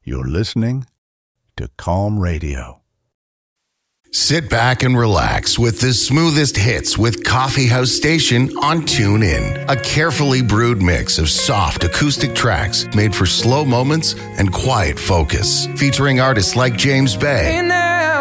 You're listening to Calm Radio. Sit back and relax with the smoothest hits with Coffee House Station on TuneIn. A carefully brewed mix of soft acoustic tracks made for slow moments and quiet focus. Featuring artists like James Bay,